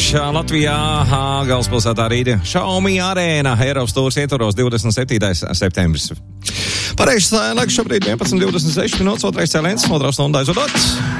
Latvijā, galvaspilsētā Rīga. Xiaomi arēna Eiropas tūrs ietvaros 27. septembris. Pareizs laiks šobrīd 11:26, otrais cēliens, otrā stundā aizvadot.